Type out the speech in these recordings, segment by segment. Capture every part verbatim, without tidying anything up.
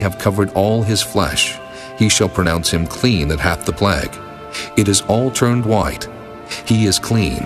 have covered all his flesh, he shall pronounce him clean that hath the plague. It is all turned white. He is clean.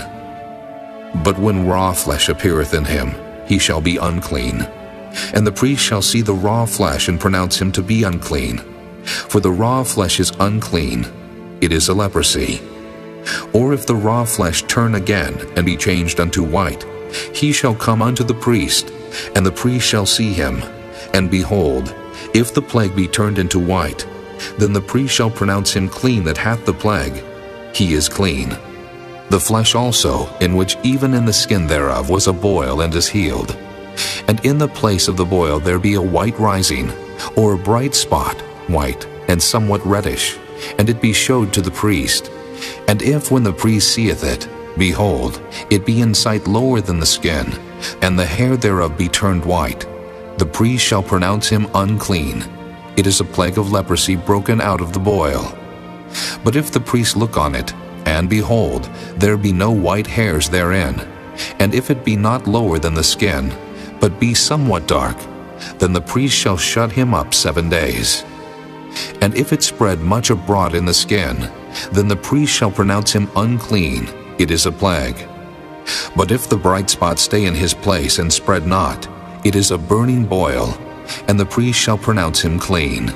But when raw flesh appeareth in him, he shall be unclean. And the priest shall see the raw flesh, and pronounce him to be unclean. For the raw flesh is unclean, it is a leprosy. Or if the raw flesh turn again, and be changed unto white, he shall come unto the priest, and the priest shall see him. And behold, if the plague be turned into white, then the priest shall pronounce him clean that hath the plague. He is clean. The flesh also, in which even in the skin thereof was a boil, and is healed. And in the place of the boil there be a white rising, or a bright spot, white, and somewhat reddish, and it be showed to the priest. And if when the priest seeth it, behold, it be in sight lower than the skin, and the hair thereof be turned white, the priest shall pronounce him unclean. It is a plague of leprosy broken out of the boil. But if the priest look on it, and behold, there be no white hairs therein, and if it be not lower than the skin, but be somewhat dark, then the priest shall shut him up seven days. And if it spread much abroad in the skin, then the priest shall pronounce him unclean. It is a plague. But if the bright spot stay in his place and spread not, it is a burning boil, and the priest shall pronounce him clean.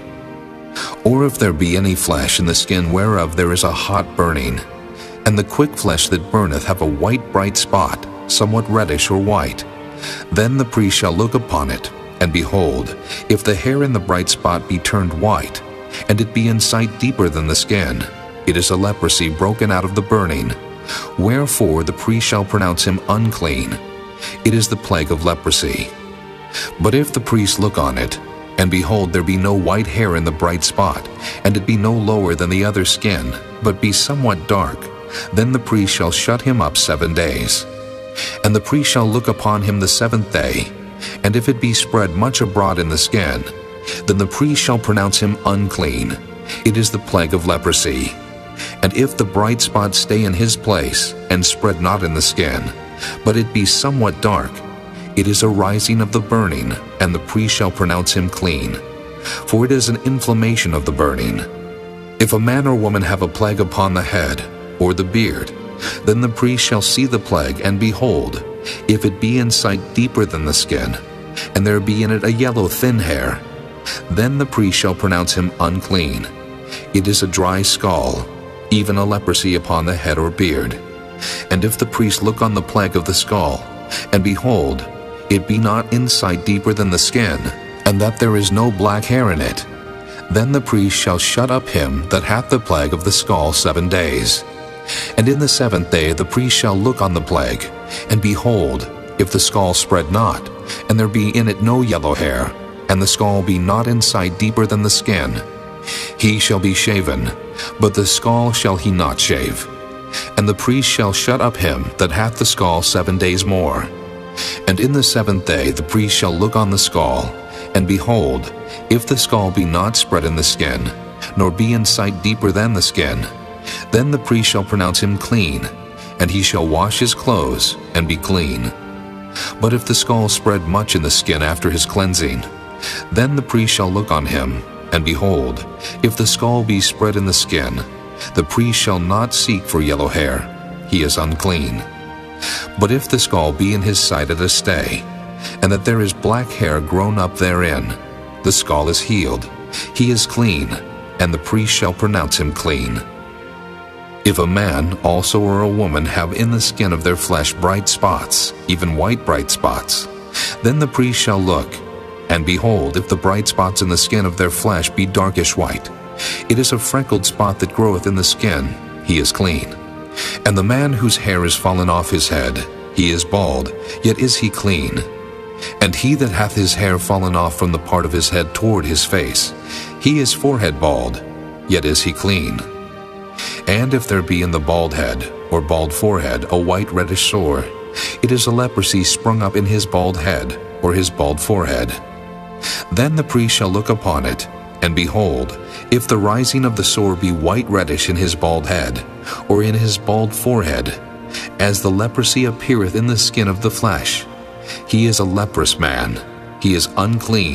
Or if there be any flesh in the skin whereof there is a hot burning, and the quick flesh that burneth have a white bright spot, somewhat reddish or white, then the priest shall look upon it, and behold, if the hair in the bright spot be turned white, and it be in sight deeper than the skin, it is a leprosy broken out of the burning. Wherefore the priest shall pronounce him unclean. It is the plague of leprosy. But if the priest look on it, and behold, there be no white hair in the bright spot, and it be no lower than the other skin, but be somewhat dark, then the priest shall shut him up seven days. And the priest shall look upon him the seventh day, and if it be spread much abroad in the skin, then the priest shall pronounce him unclean. It is the plague of leprosy. And if the bright spot stay in his place, and spread not in the skin, but it be somewhat dark, it is a rising of the burning, and the priest shall pronounce him clean. For it is an inflammation of the burning. If a man or woman have a plague upon the head, or the beard, then the priest shall see the plague, and behold, if it be in sight deeper than the skin, and there be in it a yellow thin hair, then the priest shall pronounce him unclean. It is a dry scall, even a leprosy upon the head or beard. And if the priest look on the plague of the skull, and behold, it be not in sight deeper than the skin, and that there is no black hair in it, then the priest shall shut up him that hath the plague of the skull seven days. And in the seventh day the priest shall look on the plague, and behold, if the skull spread not, and there be in it no yellow hair, and the skull be not in sight deeper than the skin, he shall be shaven, but the skull shall he not shave. And the priest shall shut up him that hath the skull seven days more. And in the seventh day the priest shall look on the skull, and behold, if the skull be not spread in the skin, nor be in sight deeper than the skin, then the priest shall pronounce him clean, and he shall wash his clothes, and be clean. But if the skull spread much in the skin after his cleansing, then the priest shall look on him, and behold, if the skull be spread in the skin, the priest shall not seek for yellow hair, he is unclean. But if the skull be in his sight at a stay, and that there is black hair grown up therein, the skull is healed, he is clean, and the priest shall pronounce him clean. If a man also or a woman have in the skin of their flesh bright spots, even white bright spots, then the priest shall look, and behold, if the bright spots in the skin of their flesh be darkish white, it is a freckled spot that groweth in the skin, he is clean. And the man whose hair is fallen off his head, he is bald, yet is he clean. And he that hath his hair fallen off from the part of his head toward his face, he is forehead bald, yet is he clean. And if there be in the bald head, or bald forehead, a white reddish sore, it is a leprosy sprung up in his bald head, or his bald forehead. Then the priest shall look upon it, and behold, if the rising of the sore be white reddish in his bald head, or in his bald forehead, as the leprosy appeareth in the skin of the flesh, he is a leprous man, he is unclean,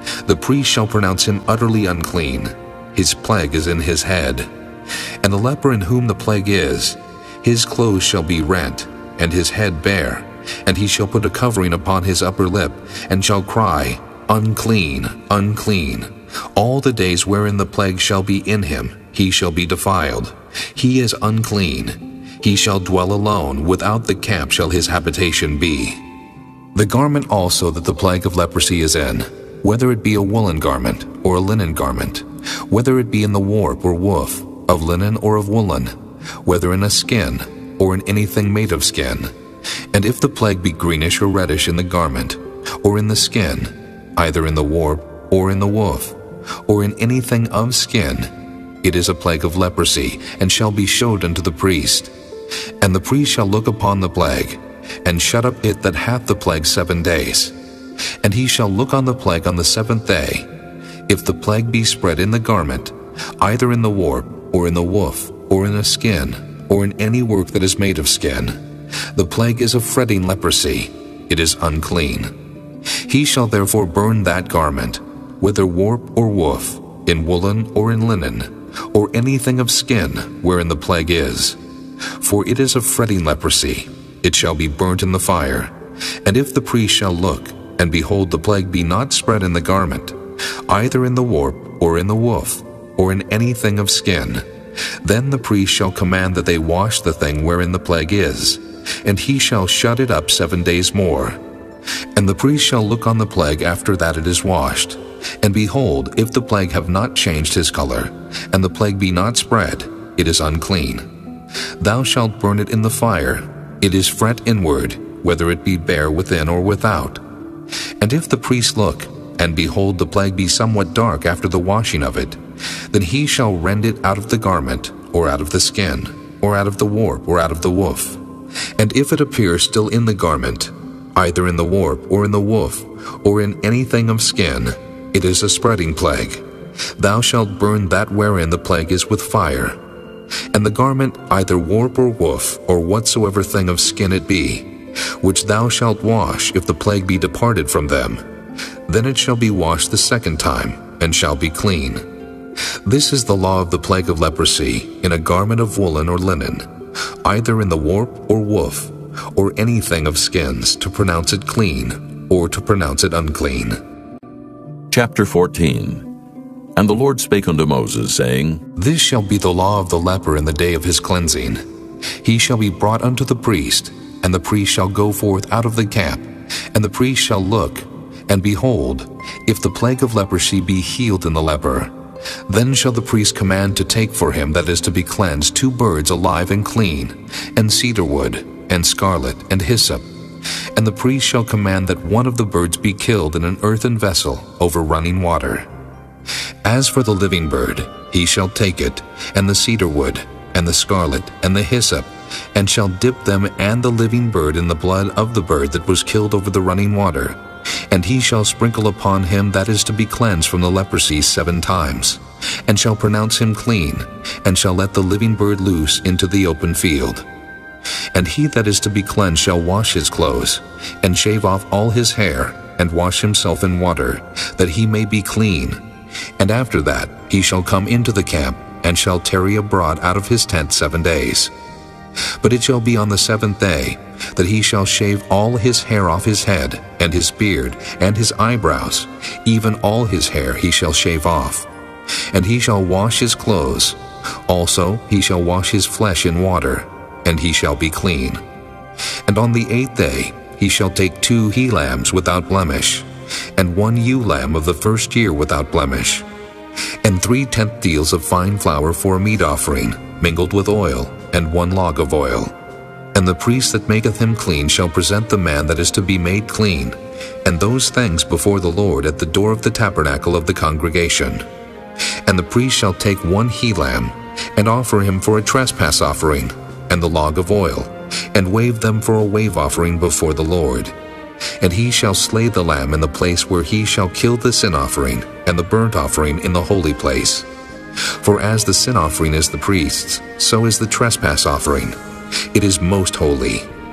the priest shall pronounce him utterly unclean. His plague is in his head. And the leper in whom the plague is, his clothes shall be rent, and his head bare, and he shall put a covering upon his upper lip, and shall cry, Unclean, unclean. All the days wherein the plague shall be in him, he shall be defiled. He is unclean. He shall dwell alone, without the camp shall his habitation be. The garment also that the plague of leprosy is in, whether it be a woolen garment or a linen garment, whether it be in the warp or woof, of linen or of woolen, whether in a skin or in anything made of skin. And if the plague be greenish or reddish in the garment, or in the skin, either in the warp or in the woof, or in anything of skin, it is a plague of leprosy, and shall be showed unto the priest. And the priest shall look upon the plague, and shut up it that hath the plague seven days. And he shall look on the plague on the seventh day. If the plague be spread in the garment, either in the warp, or in the woof, or in a skin, or in any work that is made of skin, the plague is a fretting leprosy. It is unclean. He shall therefore burn that garment, whether warp or woof, in woolen or in linen, or anything of skin wherein the plague is. For it is a fretting leprosy. It shall be burnt in the fire. And if the priest shall look, and behold the plague be not spread in the garment, either in the warp, or in the woof, or in anything of skin, then the priest shall command that they wash the thing wherein the plague is, and he shall shut it up seven days more. And the priest shall look on the plague after that it is washed. And behold, if the plague have not changed his color, and the plague be not spread, it is unclean. Thou shalt burn it in the fire. It is fret inward, whether it be bare within or without. And if the priest look, and behold the plague be somewhat dark after the washing of it, then he shall rend it out of the garment, or out of the skin, or out of the warp, or out of the woof. And if it appear still in the garment, either in the warp, or in the woof, or in anything of skin, it is a spreading plague. Thou shalt burn that wherein the plague is with fire. And the garment, either warp or woof, or whatsoever thing of skin it be, which thou shalt wash if the plague be departed from them, then it shall be washed the second time, and shall be clean. This is the law of the plague of leprosy, in a garment of woolen or linen, either in the warp or woof, or anything of skins, to pronounce it clean, or to pronounce it unclean. Chapter fourteen. And the Lord spake unto Moses, saying, This shall be the law of the leper in the day of his cleansing. He shall be brought unto the priest, and the priest shall go forth out of the camp, and the priest shall look, and behold, if the plague of leprosy be healed in the leper, then shall the priest command to take for him that is to be cleansed two birds alive and clean, and cedar wood, and scarlet, and hyssop. And the priest shall command that one of the birds be killed in an earthen vessel over running water. As for the living bird, he shall take it, and the cedar wood, and the scarlet, and the hyssop, and shall dip them and the living bird in the blood of the bird that was killed over the running water. And he shall sprinkle upon him that is to be cleansed from the leprosy seven times, and shall pronounce him clean, and shall let the living bird loose into the open field. And he that is to be cleansed shall wash his clothes, and shave off all his hair, and wash himself in water, that he may be clean. And after that he shall come into the camp, and shall tarry abroad out of his tent seven days. But it shall be on the seventh day that he shall shave all his hair off his head, and his beard, and his eyebrows, even all his hair he shall shave off. And he shall wash his clothes. Also he shall wash his flesh in water, and he shall be clean. And on the eighth day he shall take two he-lambs without blemish, and one ewe lamb of the first year without blemish, and three tenth deals of fine flour for a meat offering, mingled with oil, and one log of oil. And the priest that maketh him clean shall present the man that is to be made clean, and those things before the Lord at the door of the tabernacle of the congregation. And the priest shall take one he-lamb, and offer him for a trespass offering, and the log of oil, and wave them for a wave offering before the Lord. And he shall slay the lamb in the place where he shall kill the sin offering, and the burnt offering in the holy place. For as the sin offering is the priest's, so is the trespass offering. It is most holy.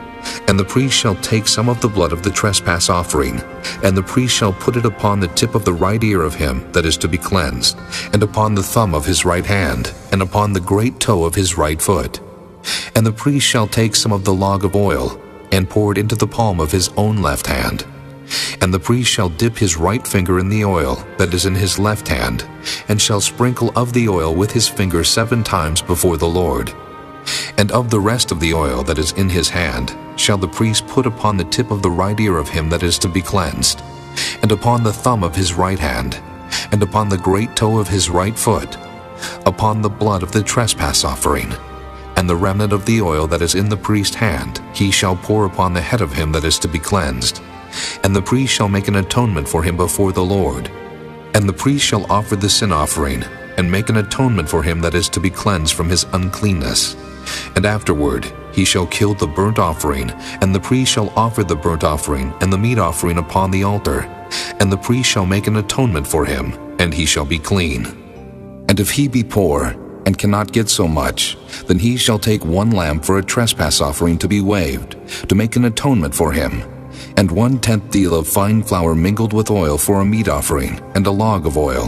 And the priest shall take some of the blood of the trespass offering, and the priest shall put it upon the tip of the right ear of him that is to be cleansed, and upon the thumb of his right hand, and upon the great toe of his right foot. And the priest shall take some of the log of oil, and pour it into the palm of his own left hand. And the priest shall dip his right finger in the oil that is in his left hand, and shall sprinkle of the oil with his finger seven times before the Lord. And of the rest of the oil that is in his hand shall the priest put upon the tip of the right ear of him that is to be cleansed, and upon the thumb of his right hand, and upon the great toe of his right foot, upon the blood of the trespass offering. And the remnant of the oil that is in the priest's hand he shall pour upon the head of him that is to be cleansed. And the priest shall make an atonement for him before the Lord. And the priest shall offer the sin offering, and make an atonement for him that is to be cleansed from his uncleanness. And afterward he shall kill the burnt offering, and the priest shall offer the burnt offering and the meat offering upon the altar. And the priest shall make an atonement for him, and he shall be clean. And if he be poor, and cannot get so much, then he shall take one lamb for a trespass offering to be waved, to make an atonement for him, and one-tenth deal of fine flour mingled with oil for a meat offering, and a log of oil,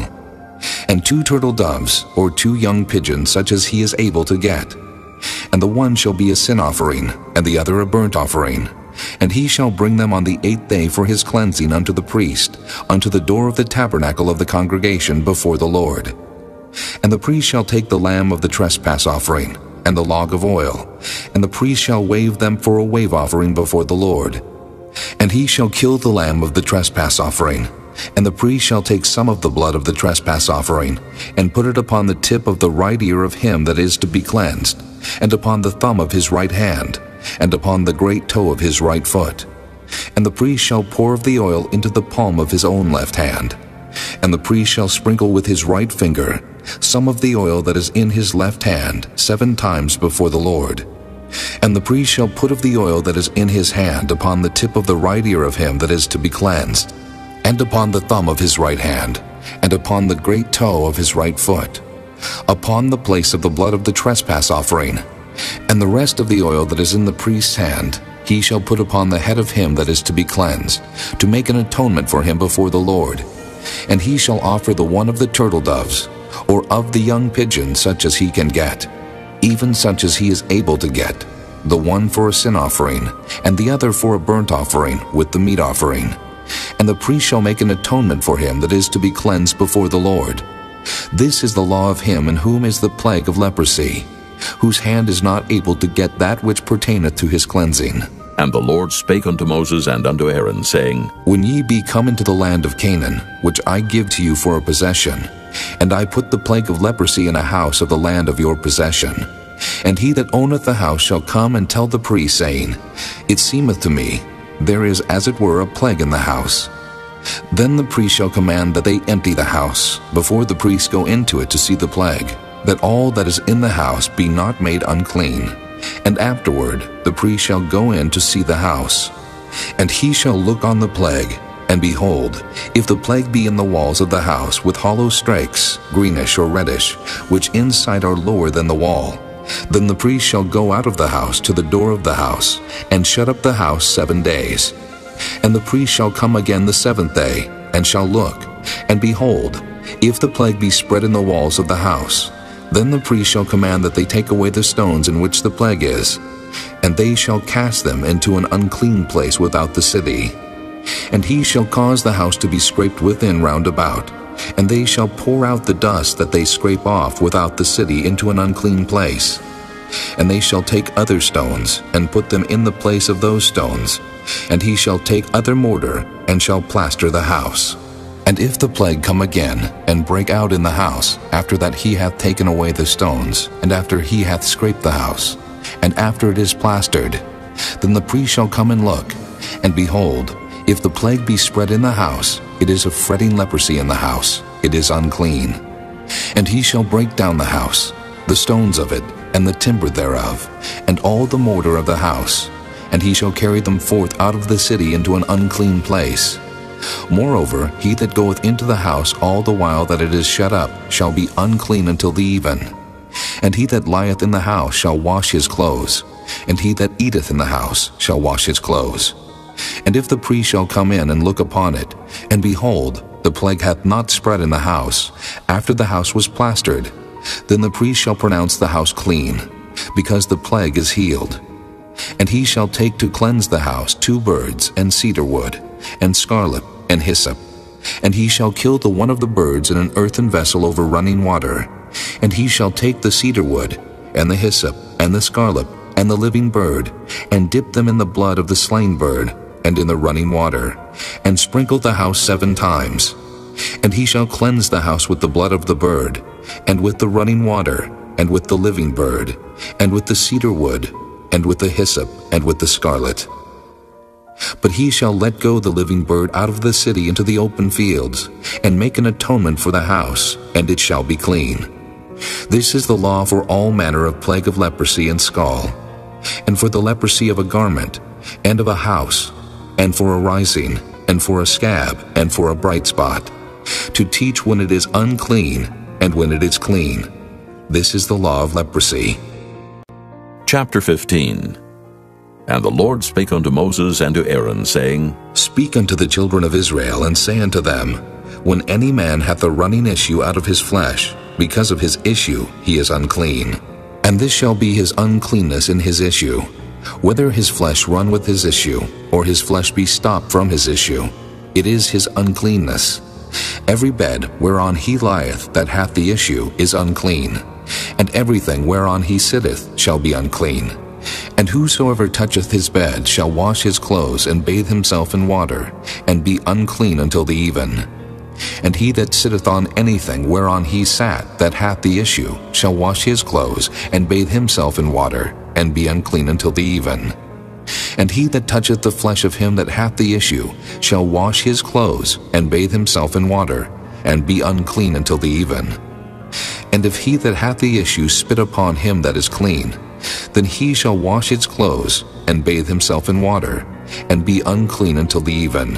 and two turtle doves, or two young pigeons, such as he is able to get. And the one shall be a sin offering, and the other a burnt offering. And he shall bring them on the eighth day for his cleansing unto the priest, unto the door of the tabernacle of the congregation before the Lord. And the priest shall take the lamb of the trespass offering, and the log of oil, and the priest shall wave them for a wave offering before the Lord. And he shall kill the lamb of the trespass offering, and the priest shall take some of the blood of the trespass offering, and put it upon the tip of the right ear of him that is to be cleansed, and upon the thumb of his right hand, and upon the great toe of his right foot. And the priest shall pour of the oil into the palm of his own left hand. And the priest shall sprinkle with his right finger some of the oil that is in his left hand seven times before the Lord. And the priest shall put of the oil that is in his hand upon the tip of the right ear of him that is to be cleansed, and upon the thumb of his right hand, and upon the great toe of his right foot, upon the place of the blood of the trespass offering. And the rest of the oil that is in the priest's hand he shall put upon the head of him that is to be cleansed, to make an atonement for him before the Lord. And he shall offer the one of the turtle doves, or of the young pigeon, such as he can get, even such as he is able to get, the one for a sin offering, and the other for a burnt offering with the meat offering. And the priest shall make an atonement for him that is to be cleansed before the Lord. This is the law of him in whom is the plague of leprosy, whose hand is not able to get that which pertaineth to his cleansing. And the Lord spake unto Moses and unto Aaron, saying, When ye be come into the land of Canaan, which I give to you for a possession, and I put the plague of leprosy in a house of the land of your possession, and he that owneth the house shall come and tell the priest, saying, It seemeth to me, there is as it were a plague in the house. Then the priest shall command that they empty the house, before the priests go into it to see the plague, that all that is in the house be not made unclean. And afterward the priest shall go in to see the house. And he shall look on the plague, and behold, if the plague be in the walls of the house with hollow strakes, greenish or reddish, which inside are lower than the wall, then the priest shall go out of the house to the door of the house, and shut up the house seven days. And the priest shall come again the seventh day, and shall look, and behold, if the plague be spread in the walls of the house, then the priest shall command that they take away the stones in which the plague is, and they shall cast them into an unclean place without the city. And he shall cause the house to be scraped within round about, and they shall pour out the dust that they scrape off without the city into an unclean place. And they shall take other stones, and put them in the place of those stones, and he shall take other mortar, and shall plaster the house. And if the plague come again, and break out in the house, after that he hath taken away the stones, and after he hath scraped the house, and after it is plastered, then the priest shall come and look, and behold, if the plague be spread in the house, it is a fretting leprosy in the house, it is unclean. And he shall break down the house, the stones of it, and the timber thereof, and all the mortar of the house, and he shall carry them forth out of the city into an unclean place. Moreover, he that goeth into the house all the while that it is shut up shall be unclean until the even. And he that lieth in the house shall wash his clothes, and he that eateth in the house shall wash his clothes. And if the priest shall come in and look upon it, and behold, the plague hath not spread in the house, after the house was plastered, then the priest shall pronounce the house clean, because the plague is healed. And he shall take to cleanse the house two birds, and cedar wood, and scarlet, and hyssop. And he shall kill the one of the birds in an earthen vessel over running water. And he shall take the cedar wood, and the hyssop, and the scarlet, and the living bird, and dip them in the blood of the slain bird, and in the running water, and sprinkle the house seven times. And he shall cleanse the house with the blood of the bird, and with the running water, and with the living bird, and with the cedar wood, and with the hyssop, and with the scarlet. But he shall let go the living bird out of the city into the open fields, and make an atonement for the house, and it shall be clean. This is the law for all manner of plague of leprosy and scall, and for the leprosy of a garment, and of a house, and for a rising, and for a scab, and for a bright spot, to teach when it is unclean, and when it is clean. This is the law of leprosy. Chapter fifteen. And the Lord spake unto Moses and to Aaron, saying, Speak unto the children of Israel, and say unto them, When any man hath a running issue out of his flesh, because of his issue he is unclean. And this shall be his uncleanness in his issue, whether his flesh run with his issue, or his flesh be stopped from his issue, it is his uncleanness. Every bed whereon he lieth that hath the issue is unclean, and everything whereon he sitteth shall be unclean. And whosoever toucheth his bed shall wash his clothes, and bathe himself in water, and be unclean until the even. And he that sitteth on anything whereon he sat that hath the issue shall wash his clothes, and bathe himself in water, and be unclean until the even. And he that toucheth the flesh of him that hath the issue shall wash his clothes, and bathe himself in water, and be unclean until the even. And if he that hath the issue spit upon him that is clean, then he shall wash his clothes, and bathe himself in water, and be unclean until the even.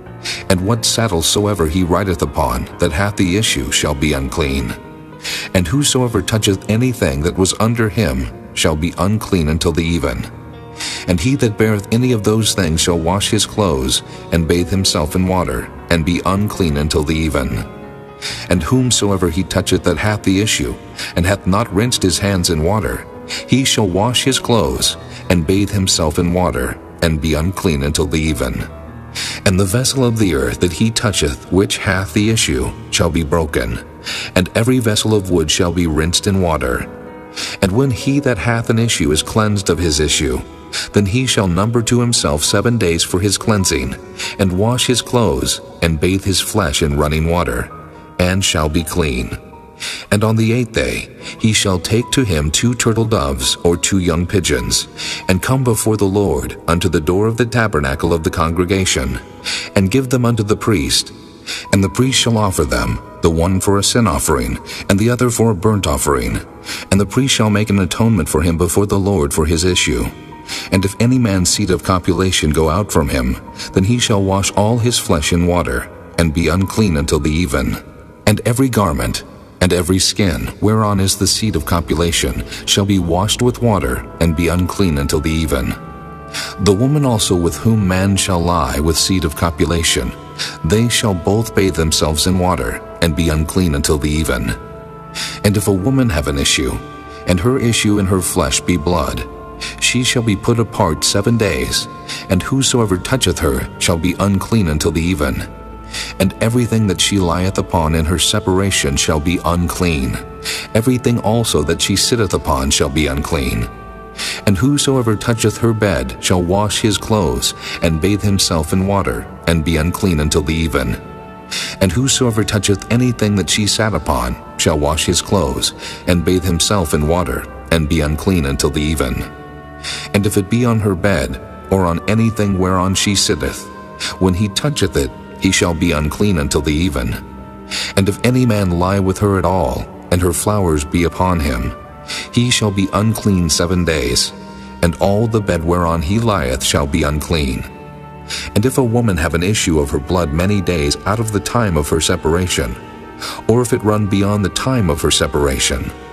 And what saddle soever he rideth upon that hath the issue shall be unclean. And whosoever toucheth anything that was under him shall be unclean until the even. And he that beareth any of those things shall wash his clothes, and bathe himself in water, and be unclean until the even. And whomsoever he toucheth that hath the issue, and hath not rinsed his hands in water, he shall wash his clothes, and bathe himself in water, and be unclean until the even. And the vessel of the earth that he toucheth which hath the issue shall be broken, and every vessel of wood shall be rinsed in water. And when he that hath an issue is cleansed of his issue, then he shall number to himself seven days for his cleansing, and wash his clothes, and bathe his flesh in running water, and shall be clean. And on the eighth day he shall take to him two turtle doves or two young pigeons, and come before the Lord unto the door of the tabernacle of the congregation, and give them unto the priest. And the priest shall offer them, the one for a sin offering, and the other for a burnt offering. And the priest shall make an atonement for him before the Lord for his issue. And if any man's seed of copulation go out from him, then he shall wash all his flesh in water, and be unclean until the even. And every garment, and every skin, whereon is the seed of copulation, shall be washed with water, and be unclean until the even. The woman also with whom man shall lie with seed of copulation, they shall both bathe themselves in water, and be unclean until the even. And if a woman have an issue, and her issue in her flesh be blood, she shall be put apart seven days, and whosoever toucheth her shall be unclean until the even. And everything that she lieth upon in her separation shall be unclean. Everything also that she sitteth upon shall be unclean. And whosoever toucheth her bed shall wash his clothes, and bathe himself in water, and be unclean until the even. And whosoever toucheth anything that she sat upon shall wash his clothes, and bathe himself in water, and be unclean until the even. And if it be on her bed, or on anything whereon she sitteth, when he toucheth it, he shall be unclean until the even. And if any man lie with her at all, and her flowers be upon him, he shall be unclean seven days, and all the bed whereon he lieth shall be unclean. And if a woman have an issue of her blood many days out of the time of her separation, or if it run beyond the time of her separation,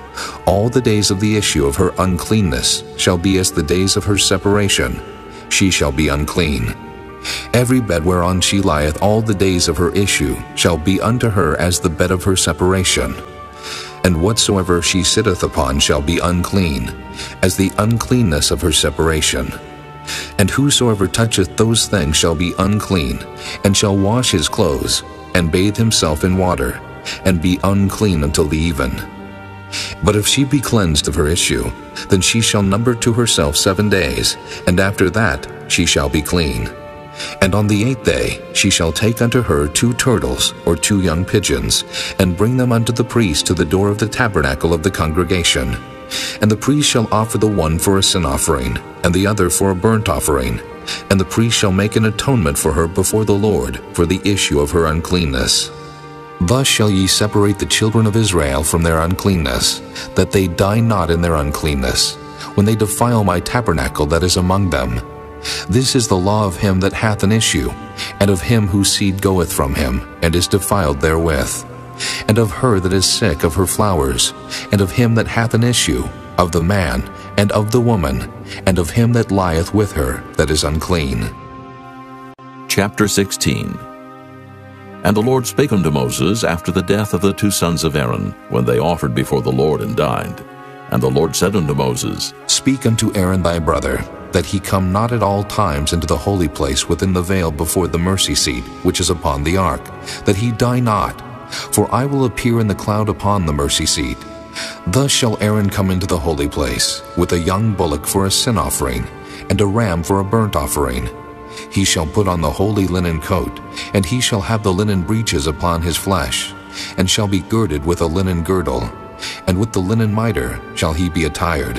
All the days of the issue of her uncleanness shall be as the days of her separation. She shall be unclean. Every bed whereon she lieth all the days of her issue shall be unto her as the bed of her separation. And whatsoever she sitteth upon shall be unclean, as the uncleanness of her separation. And whosoever toucheth those things shall be unclean, and shall wash his clothes, and bathe himself in water, and be unclean until the even. But if she be cleansed of her issue, then she shall number to herself seven days, and after that she shall be clean. And on the eighth day she shall take unto her two turtles or two young pigeons, and bring them unto the priest to the door of the tabernacle of the congregation. And the priest shall offer the one for a sin offering, and the other for a burnt offering. And the priest shall make an atonement for her before the Lord for the issue of her uncleanness. Thus shall ye separate the children of Israel from their uncleanness, that they die not in their uncleanness, when they defile my tabernacle that is among them. This is the law of him that hath an issue, and of him whose seed goeth from him, and is defiled therewith, and of her that is sick of her flowers, and of him that hath an issue, of the man, and of the woman, and of him that lieth with her that is unclean. Chapter sixteen. And the Lord spake unto Moses after the death of the two sons of Aaron, when they offered before the Lord and died. And the Lord said unto Moses, Speak unto Aaron thy brother, that he come not at all times into the holy place within the veil before the mercy seat which is upon the ark, that he die not. For I will appear in the cloud upon the mercy seat. Thus shall Aaron come into the holy place, with a young bullock for a sin offering, and a ram for a burnt offering. He shall put on the holy linen coat, and he shall have the linen breeches upon his flesh, and shall be girded with a linen girdle, and with the linen mitre shall he be attired.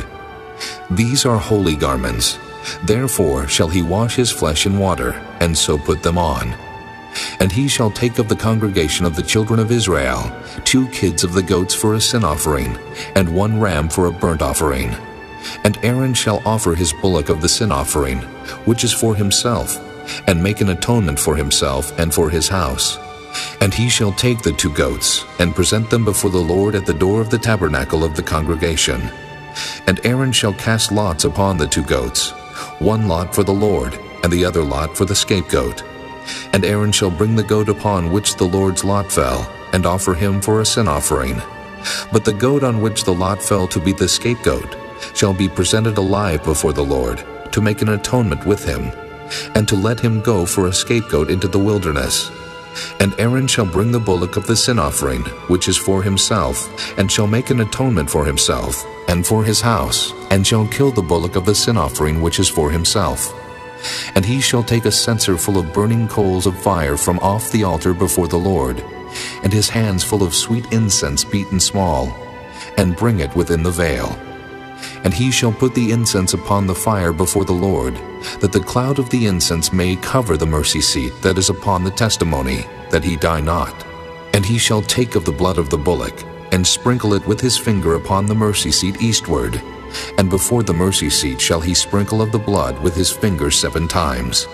These are holy garments. Therefore shall he wash his flesh in water, and so put them on. And he shall take of the congregation of the children of Israel two kids of the goats for a sin offering, and one ram for a burnt offering. And Aaron shall offer his bullock of the sin offering, which is for himself, and make an atonement for himself and for his house. And he shall take the two goats, and present them before the Lord at the door of the tabernacle of the congregation. And Aaron shall cast lots upon the two goats, one lot for the Lord, and the other lot for the scapegoat. And Aaron shall bring the goat upon which the Lord's lot fell, and offer him for a sin offering. But the goat on which the lot fell to be the scapegoat shall be presented alive before the Lord, to make an atonement with him, and to let him go for a scapegoat into the wilderness. And Aaron shall bring the bullock of the sin offering, which is for himself, and shall make an atonement for himself, and for his house, and shall kill the bullock of the sin offering which is for himself. And he shall take a censer full of burning coals of fire from off the altar before the Lord, and his hands full of sweet incense beaten small, and bring it within the veil. And he shall put the incense upon the fire before the Lord, that the cloud of the incense may cover the mercy seat that is upon the testimony, that he die not. And he shall take of the blood of the bullock, and sprinkle it with his finger upon the mercy seat eastward, and before the mercy seat shall he sprinkle of the blood with his finger seven times.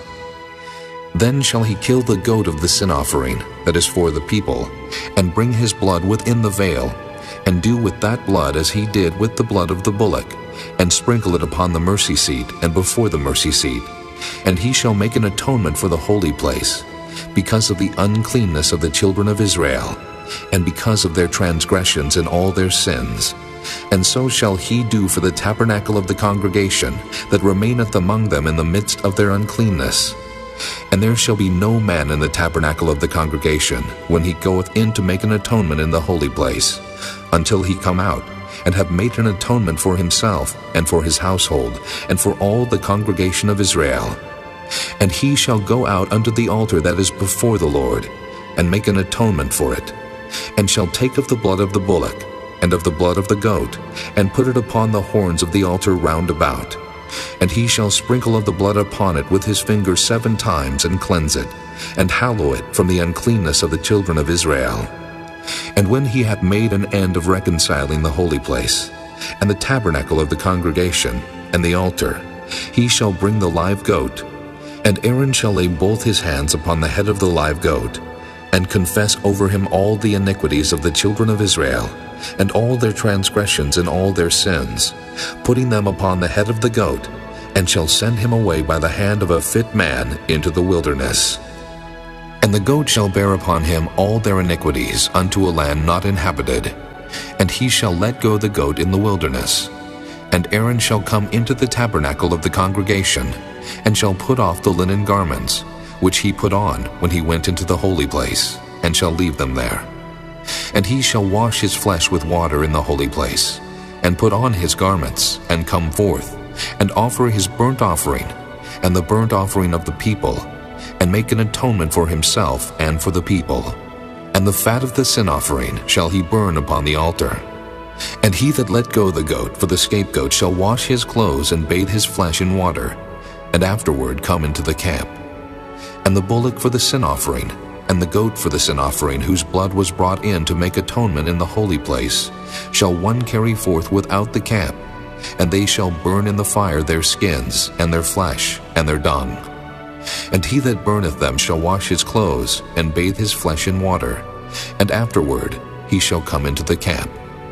Then shall he kill the goat of the sin offering, that is for the people, and bring his blood within the veil, and do with that blood as he did with the blood of the bullock, and sprinkle it upon the mercy seat and before the mercy seat. And he shall make an atonement for the holy place, because of the uncleanness of the children of Israel, and because of their transgressions and all their sins. And so shall he do for the tabernacle of the congregation that remaineth among them in the midst of their uncleanness. And there shall be no man in the tabernacle of the congregation when he goeth in to make an atonement in the holy place, until he come out, and have made an atonement for himself, and for his household, and for all the congregation of Israel. And he shall go out unto the altar that is before the Lord, and make an atonement for it, and shall take of the blood of the bullock, and of the blood of the goat, and put it upon the horns of the altar round about. And he shall sprinkle of the blood upon it with his finger seven times, and cleanse it, and hallow it from the uncleanness of the children of Israel. And when he hath made an end of reconciling the holy place, and the tabernacle of the congregation, and the altar, he shall bring the live goat. And Aaron shall lay both his hands upon the head of the live goat, and confess over him all the iniquities of the children of Israel, and all their transgressions and all their sins, putting them upon the head of the goat, and shall send him away by the hand of a fit man into the wilderness. And the goat shall bear upon him all their iniquities unto a land not inhabited, and he shall let go the goat in the wilderness. And Aaron shall come into the tabernacle of the congregation, and shall put off the linen garments, which he put on when he went into the holy place, and shall leave them there. And he shall wash his flesh with water in the holy place, and put on his garments, and come forth, and offer his burnt offering, and the burnt offering of the people, and make an atonement for himself and for the people. And the fat of the sin offering shall he burn upon the altar. And he that let go the goat for the scapegoat shall wash his clothes and bathe his flesh in water, and afterward come into the camp. And the bullock for the sin offering, and the goat for the sin offering, whose blood was brought in to make atonement in the holy place, shall one carry forth without the camp, and they shall burn in the fire their skins, and their flesh, and their dung. And he that burneth them shall wash his clothes, and bathe his flesh in water, and afterward he shall come into the camp.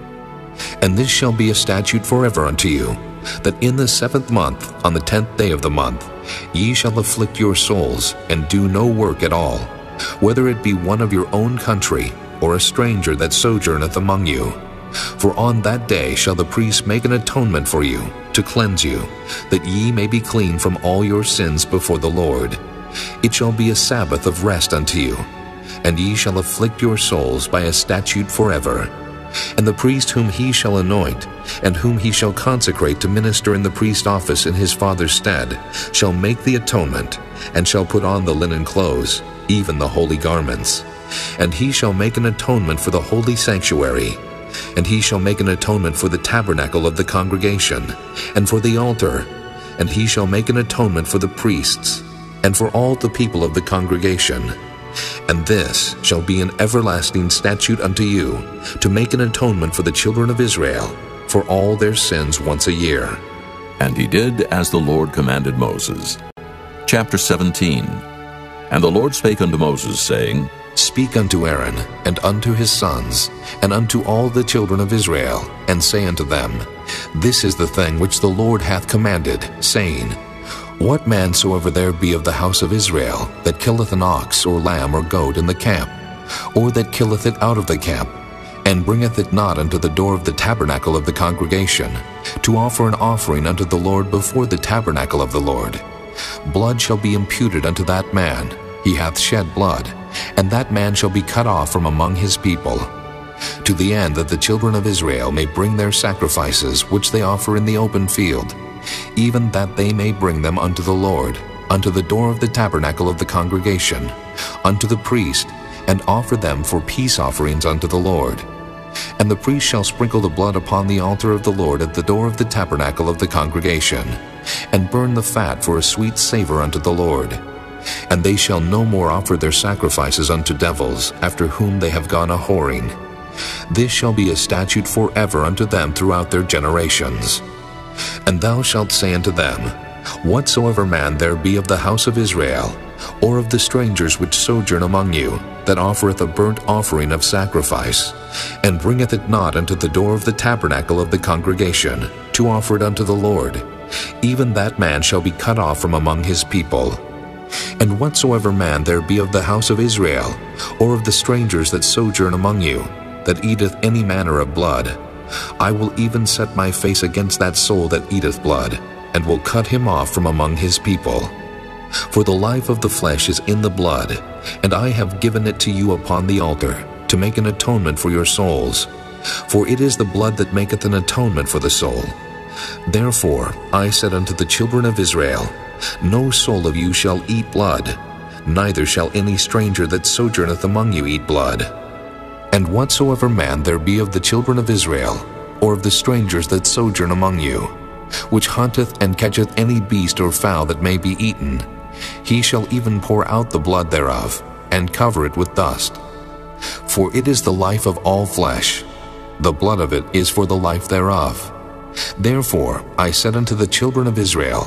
And this shall be a statute forever unto you, that in the seventh month, on the tenth day of the month, ye shall afflict your souls, and do no work at all, whether it be one of your own country, or a stranger that sojourneth among you. For on that day shall the priest make an atonement for you, to cleanse you, that ye may be clean from all your sins before the Lord. It shall be a Sabbath of rest unto you, and ye shall afflict your souls by a statute forever. And the priest whom he shall anoint, and whom he shall consecrate to minister in the priest office in his father's stead, shall make the atonement, and shall put on the linen clothes, even the holy garments. And he shall make an atonement for the holy sanctuary, and he shall make an atonement for the tabernacle of the congregation, and for the altar, and he shall make an atonement for the priests, and for all the people of the congregation. And this shall be an everlasting statute unto you, to make an atonement for the children of Israel, for all their sins once a year. And he did as the Lord commanded Moses. Chapter seventeen. And the Lord spake unto Moses, saying, Speak unto Aaron, and unto his sons, and unto all the children of Israel, and say unto them, This is the thing which the Lord hath commanded, saying, What man soever there be of the house of Israel, that killeth an ox, or lamb, or goat in the camp, or that killeth it out of the camp, and bringeth it not unto the door of the tabernacle of the congregation, to offer an offering unto the Lord before the tabernacle of the Lord, blood shall be imputed unto that man. He hath shed blood, and that man shall be cut off from among his people, to the end that the children of Israel may bring their sacrifices which they offer in the open field, even that they may bring them unto the Lord, unto the door of the tabernacle of the congregation, unto the priest, and offer them for peace offerings unto the Lord. And the priest shall sprinkle the blood upon the altar of the Lord at the door of the tabernacle of the congregation, and burn the fat for a sweet savor unto the Lord. And they shall no more offer their sacrifices unto devils, after whom they have gone a-whoring. This shall be a statute forever unto them throughout their generations. And thou shalt say unto them, Whatsoever man there be of the house of Israel, or of the strangers which sojourn among you, that offereth a burnt offering of sacrifice, and bringeth it not unto the door of the tabernacle of the congregation, to offer it unto the Lord, even that man shall be cut off from among his people. And whatsoever man there be of the house of Israel, or of the strangers that sojourn among you, that eateth any manner of blood, I will even set my face against that soul that eateth blood, and will cut him off from among his people. For the life of the flesh is in the blood, and I have given it to you upon the altar, to make an atonement for your souls. For it is the blood that maketh an atonement for the soul. Therefore I said unto the children of Israel, No soul of you shall eat blood, neither shall any stranger that sojourneth among you eat blood. And whatsoever man there be of the children of Israel, or of the strangers that sojourn among you, which hunteth and catcheth any beast or fowl that may be eaten, he shall even pour out the blood thereof, and cover it with dust. For it is the life of all flesh, the blood of it is for the life thereof. Therefore I said unto the children of Israel,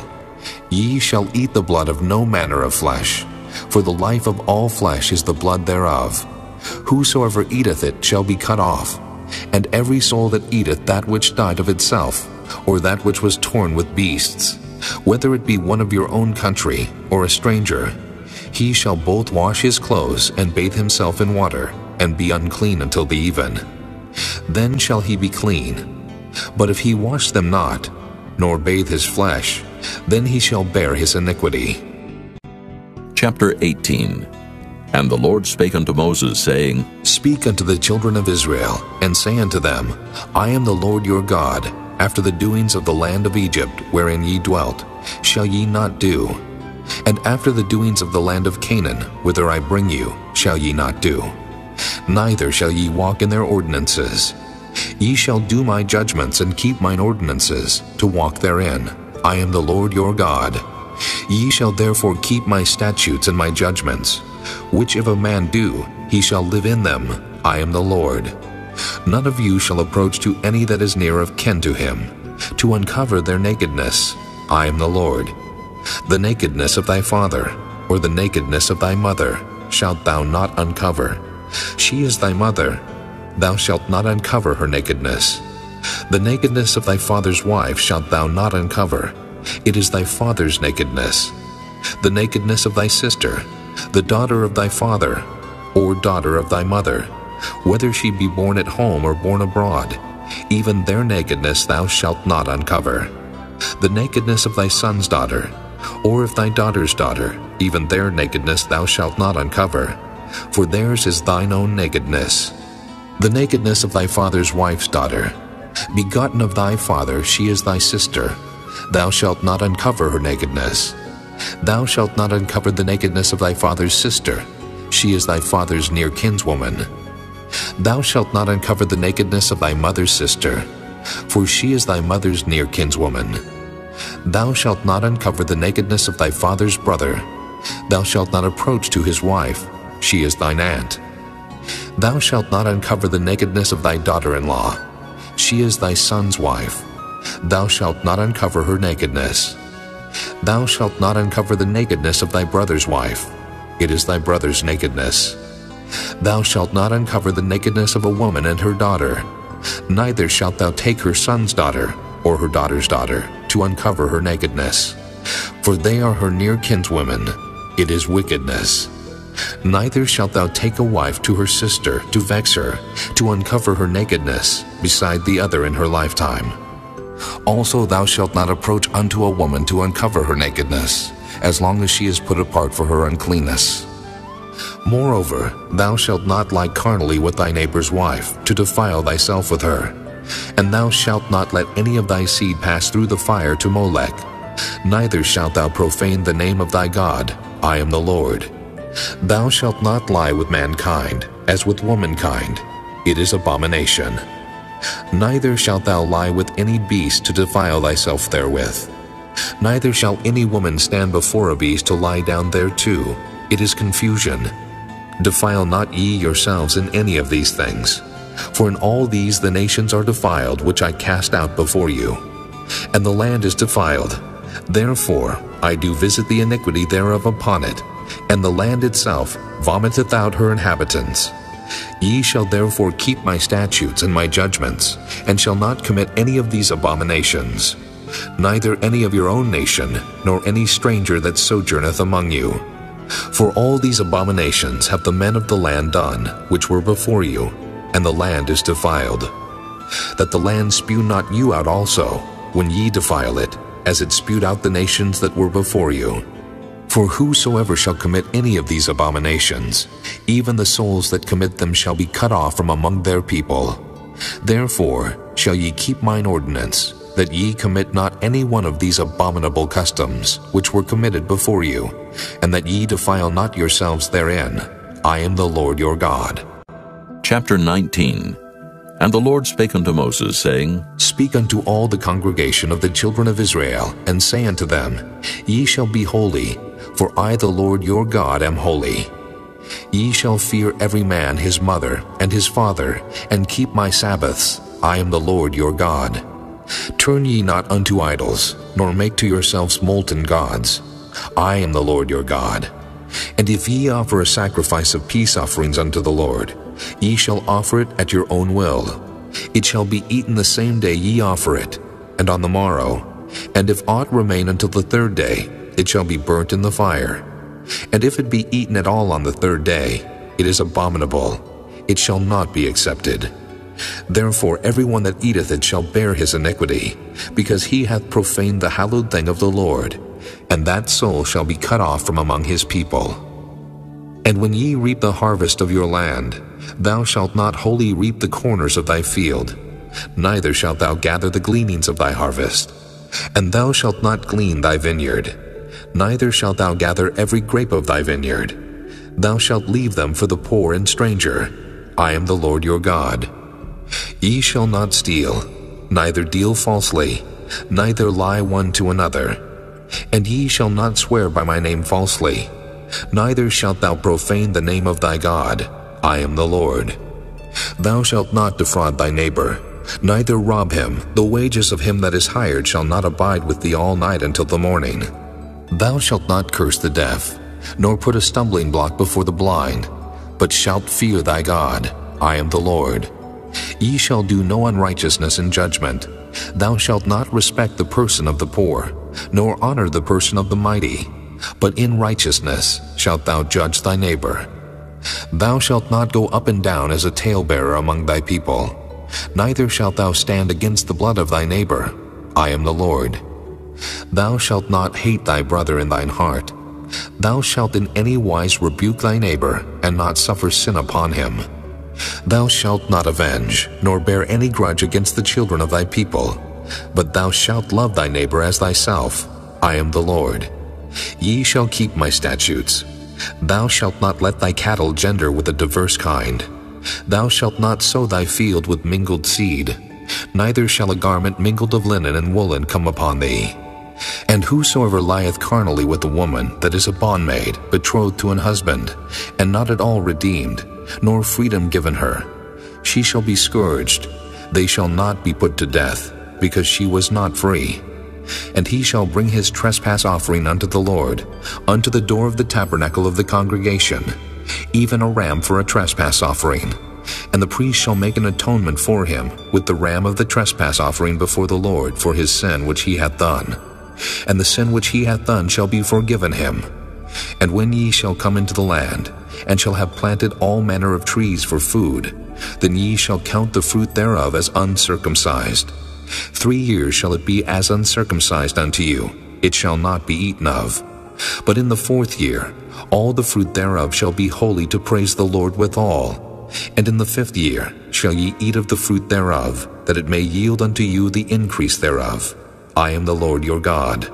Ye shall eat the blood of no manner of flesh, for the life of all flesh is the blood thereof. Whosoever eateth it shall be cut off, and every soul that eateth that which died of itself, or that which was torn with beasts, whether it be one of your own country, or a stranger, he shall both wash his clothes and bathe himself in water, and be unclean until the even. Then shall he be clean. But if he wash them not, nor bathe his flesh, then he shall bear his iniquity. Chapter eighteen. And the Lord spake unto Moses, saying, Speak unto the children of Israel, and say unto them, I am the Lord your God. After the doings of the land of Egypt, wherein ye dwelt, shall ye not do. And after the doings of the land of Canaan, whither I bring you, shall ye not do. Neither shall ye walk in their ordinances. Ye shall do my judgments and keep mine ordinances, to walk therein. I am the Lord your God. Ye shall therefore keep my statutes and my judgments, which if a man do, he shall live in them. I am the Lord. None of you shall approach to any that is near of kin to him, to uncover their nakedness. I am the Lord. The nakedness of thy father, or the nakedness of thy mother, shalt thou not uncover. She is thy mother. Thou shalt not uncover her nakedness. The nakedness of thy father's wife shalt thou not uncover. It is thy father's nakedness. The nakedness of thy sister, the daughter of thy father, or daughter of thy mother, whether she be born at home or born abroad, even their nakedness thou shalt not uncover. The nakedness of thy son's daughter, or of thy daughter's daughter, even their nakedness thou shalt not uncover, for theirs is thine own nakedness. The nakedness of thy father's wife's daughter, begotten of thy father, she is thy sister. Thou shalt not uncover her nakedness. Thou shalt not uncover the nakedness of thy father's sister. She is thy father's near kinswoman. Thou shalt not uncover the nakedness of thy mother's sister, for she is thy mother's near kinswoman. Thou shalt not uncover the nakedness of thy father's brother. Thou shalt not approach to his wife. She is thine aunt. Thou shalt not uncover the nakedness of thy daughter-in-law. She is thy son's wife. Thou shalt not uncover her nakedness. Thou shalt not uncover the nakedness of thy brother's wife. It is thy brother's nakedness. Thou shalt not uncover the nakedness of a woman and her daughter. Neither shalt thou take her son's daughter, or her daughter's daughter, to uncover her nakedness. For they are her near kinswomen. It is wickedness. Neither shalt thou take a wife to her sister, to vex her, to uncover her nakedness, beside the other in her lifetime. Also thou shalt not approach unto a woman to uncover her nakedness, as long as she is put apart for her uncleanness. Moreover, thou shalt not lie carnally with thy neighbor's wife, to defile thyself with her. And thou shalt not let any of thy seed pass through the fire to Molech. Neither shalt thou profane the name of thy God. I am the Lord. Thou shalt not lie with mankind, as with womankind. It is abomination. Neither shalt thou lie with any beast to defile thyself therewith. Neither shall any woman stand before a beast to lie down thereto. It is confusion. Defile not ye yourselves in any of these things. For in all these the nations are defiled, which I cast out before you. And the land is defiled. Therefore I do visit the iniquity thereof upon it, and the land itself vomiteth out her inhabitants. Ye shall therefore keep my statutes and my judgments, and shall not commit any of these abominations, neither any of your own nation, nor any stranger that sojourneth among you. For all these abominations have the men of the land done, which were before you, and the land is defiled. That the land spew not you out also, when ye defile it, as it spewed out the nations that were before you. For whosoever shall commit any of these abominations, even the souls that commit them shall be cut off from among their people. Therefore shall ye keep mine ordinance, that ye commit not any one of these abominable customs, which were committed before you, and that ye defile not yourselves therein. I am the Lord your God. Chapter nineteen. And the Lord spake unto Moses, saying, Speak unto all the congregation of the children of Israel, and say unto them, Ye shall be holy, for I the Lord your God am holy. Ye shall fear every man his mother and his father, and keep my Sabbaths. I am the Lord your God. Turn ye not unto idols, nor make to yourselves molten gods. I am the Lord your God. And if ye offer a sacrifice of peace offerings unto the Lord, ye shall offer it at your own will. it shall be eaten the same day ye offer it, and on the morrow. And if aught remain until the third day, it shall be burnt in the fire. And if it be eaten at all on the third day, it is abominable, it shall not be accepted. Therefore every one that eateth it shall bear his iniquity, because he hath profaned the hallowed thing of the Lord, and that soul shall be cut off from among his people. And when ye reap the harvest of your land, thou shalt not wholly reap the corners of thy field, neither shalt thou gather the gleanings of thy harvest. And thou shalt not glean thy vineyard, neither shalt thou gather every grape of thy vineyard. Thou shalt leave them for the poor and stranger. I am the Lord your God. Ye shall not steal, neither deal falsely, neither lie one to another. And ye shall not swear by my name falsely, neither shalt thou profane the name of thy God. I am the Lord. Thou shalt not defraud thy neighbor, neither rob him. The wages of him that is hired shall not abide with thee all night until the morning. Thou shalt not curse the deaf, nor put a stumbling block before the blind, but shalt fear thy God. I am the Lord. Ye shall do no unrighteousness in judgment. Thou shalt not respect the person of the poor, nor honor the person of the mighty, but in righteousness shalt thou judge thy neighbor. Thou shalt not go up and down as a talebearer among thy people, neither shalt thou stand against the blood of thy neighbor. I am the Lord. Thou shalt not hate thy brother in thine heart. Thou shalt in any wise rebuke thy neighbor, and not suffer sin upon him. Thou shalt not avenge, nor bear any grudge against the children of thy people, but thou shalt love thy neighbor as thyself. I am the Lord. Ye shall keep my statutes. Thou shalt not let thy cattle gender with a diverse kind. Thou shalt not sow thy field with mingled seed, neither shall a garment mingled of linen and woolen come upon thee. And whosoever lieth carnally with a woman that is a bondmaid, betrothed to an husband, and not at all redeemed, nor freedom given her, she shall be scourged. They shall not be put to death, because she was not free. And he shall bring his trespass offering unto the Lord, unto the door of the tabernacle of the congregation, even a ram for a trespass offering. And the priest shall make an atonement for him with the ram of the trespass offering before the Lord for his sin which he hath done. And the sin which he hath done shall be forgiven him. And when ye shall come into the land, and shall have planted all manner of trees for food, then ye shall count the fruit thereof as uncircumcised. Three years shall it be as uncircumcised unto you, it shall not be eaten of. But in the fourth year all the fruit thereof shall be holy to praise the Lord withal. And in the fifth year shall ye eat of the fruit thereof, that it may yield unto you the increase thereof. I am the Lord your God.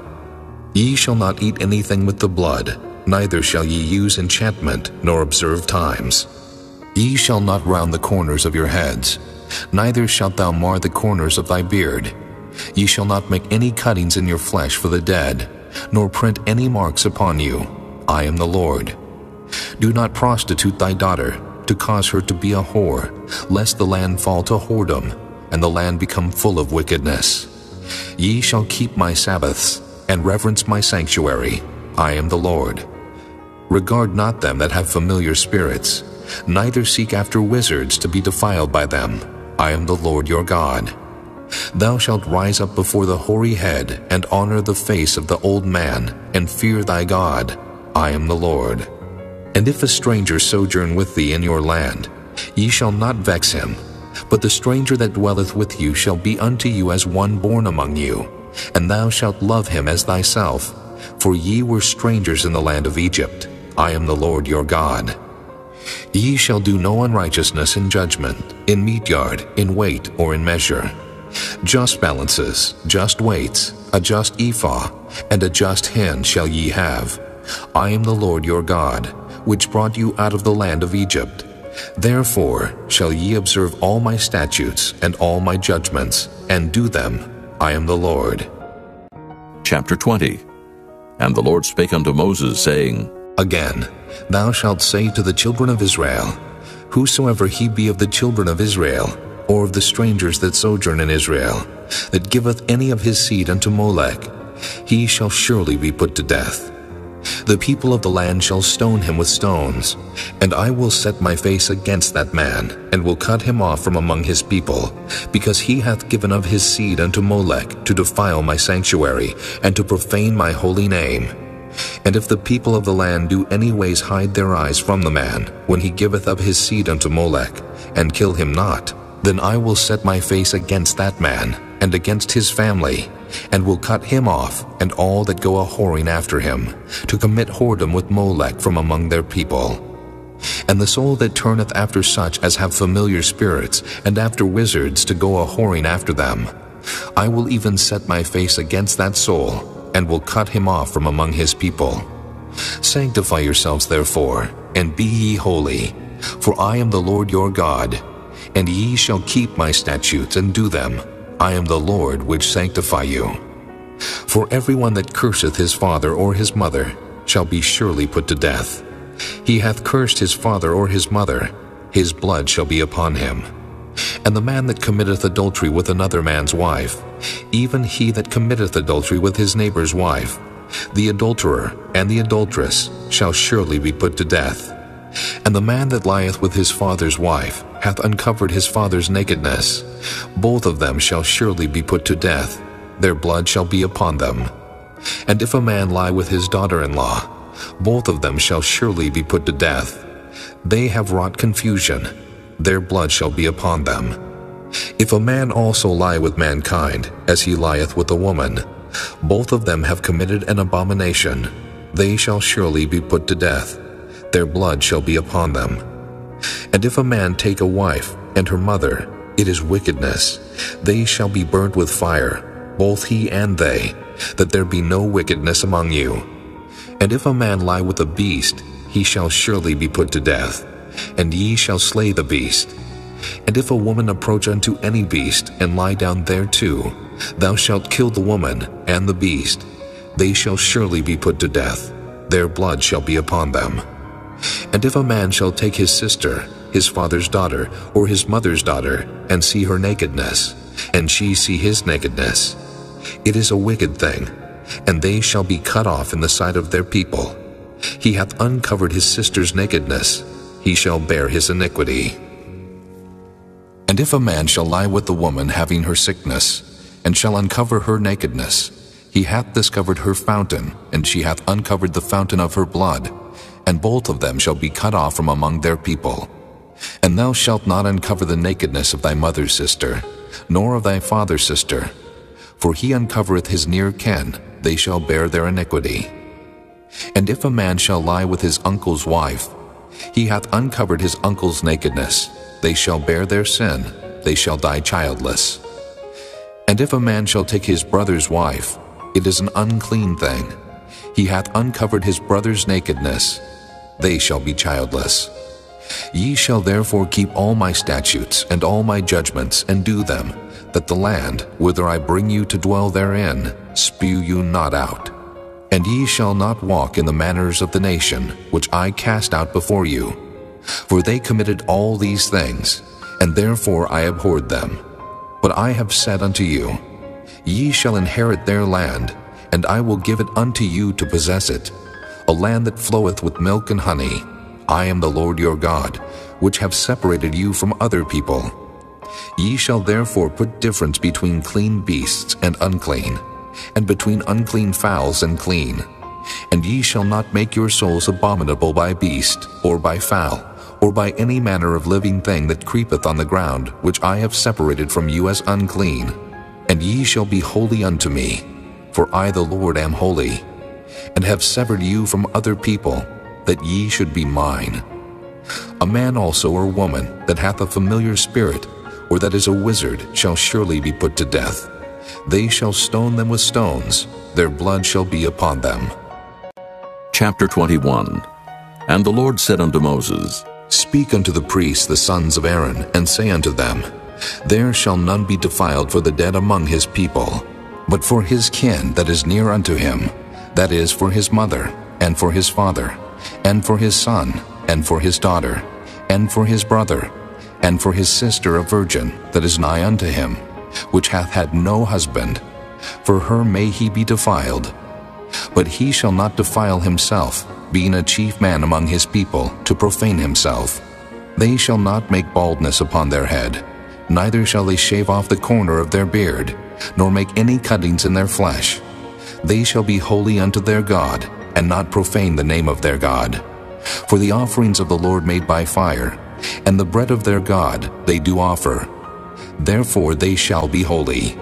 Ye shall not eat anything with the blood, neither shall ye use enchantment, nor observe times. Ye shall not round the corners of your heads, neither shalt thou mar the corners of thy beard. Ye shall not make any cuttings in your flesh for the dead, nor print any marks upon you. I am the Lord. Do not prostitute thy daughter, to cause her to be a whore, lest the land fall to whoredom, and the land become full of wickedness. Ye shall keep my Sabbaths, and reverence my sanctuary. I am the Lord. Regard not them that have familiar spirits, neither seek after wizards to be defiled by them. I am the Lord your God. Thou shalt rise up before the hoary head, and honor the face of the old man, and fear thy God. I am the Lord. And if a stranger sojourn with thee in your land, ye shall not vex him, but the stranger that dwelleth with you shall be unto you as one born among you, and thou shalt love him as thyself, for ye were strangers in the land of Egypt. I am the Lord your God. Ye shall do no unrighteousness in judgment, in meat yard, in weight, or in measure. Just balances, just weights, a just ephah, and a just hin shall ye have. I am the Lord your God, which brought you out of the land of Egypt. Therefore shall ye observe all my statutes and all my judgments, and do them. I am the Lord. Chapter twenty. And the Lord spake unto Moses, saying, Again, thou shalt say to the children of Israel, Whosoever he be of the children of Israel, or of the strangers that sojourn in Israel, that giveth any of his seed unto Molech, he shall surely be put to death. The people of the land shall stone him with stones, and I will set my face against that man, and will cut him off from among his people, because he hath given of his seed unto Molech to defile my sanctuary, and to profane my holy name. And if the people of the land do any ways hide their eyes from the man, when he giveth of his seed unto Molech, and kill him not, then I will set my face against that man, and against his family, and will cut him off, and all that go a-whoring after him, to commit whoredom with Molech from among their people. And the soul that turneth after such as have familiar spirits, and after wizards to go a-whoring after them, I will even set my face against that soul, and will cut him off from among his people. Sanctify yourselves therefore, and be ye holy, for I am the Lord your God, and ye shall keep my statutes and do them. I am the Lord which sanctify you. For everyone that curseth his father or his mother shall be surely put to death. He hath cursed his father or his mother, his blood shall be upon him. And the man that committeth adultery with another man's wife, even he that committeth adultery with his neighbor's wife, the adulterer and the adulteress shall surely be put to death. And the man that lieth with his father's wife hath uncovered his father's nakedness. Both of them shall surely be put to death. Their blood shall be upon them. And if a man lie with his daughter-in-law, both of them shall surely be put to death. They have wrought confusion. Their blood shall be upon them. If a man also lie with mankind, as he lieth with a woman, both of them have committed an abomination. They shall surely be put to death. Their blood shall be upon them. And if a man take a wife and her mother, it is wickedness. They shall be burnt with fire, both he and they, that there be no wickedness among you. And if a man lie with a beast, he shall surely be put to death, and ye shall slay the beast. And if a woman approach unto any beast, and lie down thereto, thou shalt kill the woman and the beast. They shall surely be put to death. Their blood shall be upon them. And if a man shall take his sister, his father's daughter, or his mother's daughter, and see her nakedness, and she see his nakedness, it is a wicked thing, and they shall be cut off in the sight of their people. He hath uncovered his sister's nakedness, he shall bear his iniquity. And if a man shall lie with the woman having her sickness, and shall uncover her nakedness, he hath discovered her fountain, and she hath uncovered the fountain of her blood, and both of them shall be cut off from among their people. And thou shalt not uncover the nakedness of thy mother's sister, nor of thy father's sister, for he uncovereth his near kin, they shall bear their iniquity. And if a man shall lie with his uncle's wife, he hath uncovered his uncle's nakedness, they shall bear their sin, they shall die childless. And if a man shall take his brother's wife, it is an unclean thing. He hath uncovered his brother's nakedness, they shall be childless. Ye shall therefore keep all my statutes and all my judgments, and do them, that the land, whither I bring you to dwell therein, spew you not out. And ye shall not walk in the manners of the nation, which I cast out before you. For they committed all these things, and therefore I abhorred them. But I have said unto you, Ye shall inherit their land, and I will give it unto you to possess it, a land that floweth with milk and honey. I am the Lord your God, which have separated you from other people. Ye shall therefore put difference between clean beasts and unclean, and between unclean fowls and clean. And ye shall not make your souls abominable by beast, or by fowl, or by any manner of living thing that creepeth on the ground, which I have separated from you as unclean. And ye shall be holy unto me, for I the Lord am holy, and have severed you from other people, that ye should be mine. A man also or woman that hath a familiar spirit, or that is a wizard, shall surely be put to death. They shall stone them with stones, their blood shall be upon them. Chapter twenty-one. And the Lord said unto Moses, Speak unto the priests the sons of Aaron, and say unto them, There shall none be defiled for the dead among his people, but for his kin that is near unto him, that is, for his mother, and for his father, and for his son, and for his daughter, and for his brother, and for his sister a virgin that is nigh unto him, which hath had no husband. For her may he be defiled. But he shall not defile himself, being a chief man among his people, to profane himself. They shall not make baldness upon their head, neither shall they shave off the corner of their beard, nor make any cuttings in their flesh. They shall be holy unto their God, and not profane the name of their God. For the offerings of the Lord made by fire, and the bread of their God they do offer. Therefore they shall be holy.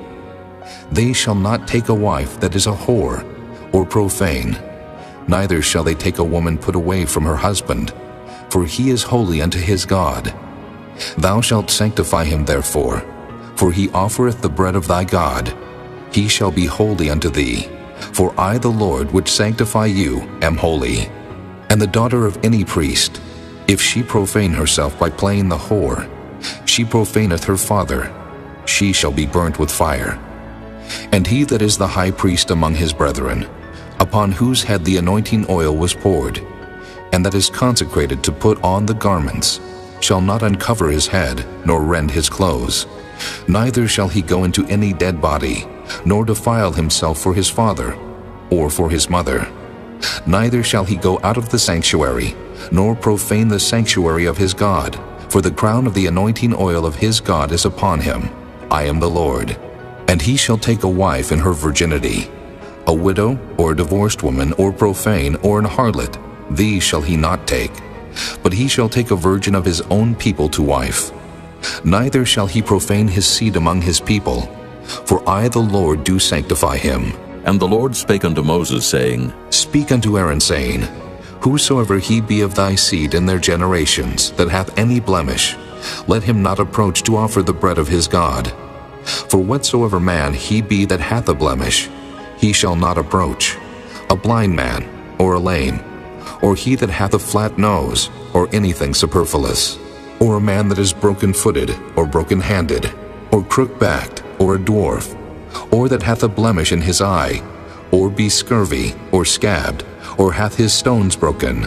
They shall not take a wife that is a whore, or profane, neither shall they take a woman put away from her husband, for he is holy unto his God. Thou shalt sanctify him therefore, for he offereth the bread of thy God. He shall be holy unto thee, for I the Lord which sanctify you am holy. And the daughter of any priest, if she profane herself by playing the whore, she profaneth her father, she shall be burnt with fire. And he that is the high priest among his brethren, upon whose head the anointing oil was poured, and that is consecrated to put on the garments, shall not uncover his head, nor rend his clothes. Neither shall he go into any dead body, nor defile himself for his father, or for his mother. Neither shall he go out of the sanctuary, nor profane the sanctuary of his God, for the crown of the anointing oil of his God is upon him. I am the Lord. And he shall take a wife in her virginity, a widow, or a divorced woman, or profane, or an harlot, these shall he not take. But he shall take a virgin of his own people to wife. Neither shall he profane his seed among his people, for I the Lord do sanctify him. And the Lord spake unto Moses, saying, Speak unto Aaron, saying, Whosoever he be of thy seed in their generations, that hath any blemish, let him not approach to offer the bread of his God. For whatsoever man he be that hath a blemish, he shall not approach, a blind man, or a lame, or he that hath a flat nose, or anything superfluous, or a man that is broken-footed, or broken-handed, or crook-backed, or a dwarf, or that hath a blemish in his eye, or be scurvy, or scabbed, or hath his stones broken.